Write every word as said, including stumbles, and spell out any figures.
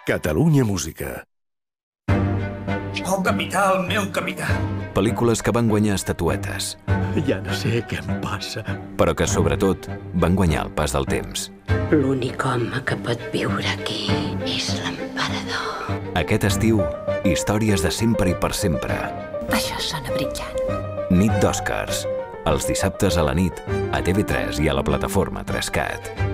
Catalunya Música. Oh, capità, el meu capità. Pel·lícules que van guanyar estatuetes. Ja no sé què em passa. Però que, sobretot, van guanyar el pas del temps. L'únic home que pot viure aquí és l'emperador. Aquest estiu, històries de sempre i per sempre. Això sona brillant. Nit d'Oscars. Els dissabtes a la nit, a T V tres i a la plataforma tres cat.